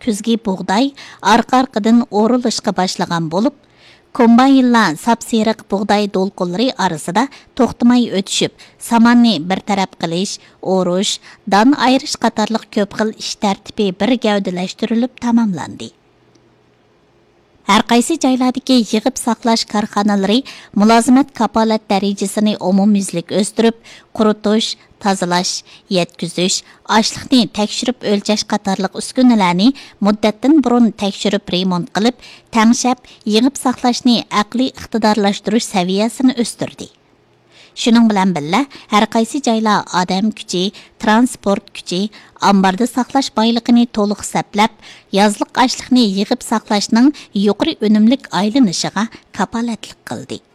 kuzgi buğday arqa-arqadan o'rilishga boshlagan bo'lib, kombaynlar sap-seriq buğday do'lqinlari orasida to'xtamay o'tishib, samanni bir taraf qilish, o'rish, don ayirish qatorliq ko'p xil ish tartibi bir gavdalashtirilib tamomlandi. Har qaysi joylardagi yig'ib saqlash korxonalari mulozimat kapolat darajasini umumyuzlik o'stirib, quritish, tozalash, yetkazish, ochliqni tekshirib o'lchash qatorliq uskunalarni muddatdan burun tekshirib remont qilib, tangshab, yig'ib saqlashni aqliy iqtidorlashtirish saviyasini o'stirdi. Shuning bilan birga har qaysi joylar odam kuchi, transport kuchi, ambarda saqlash boyligini to'liq hisoblab, yozliq ochliqni yig'ib saqlashning yuqori unumlik aylanishiga kapolatlik qildi.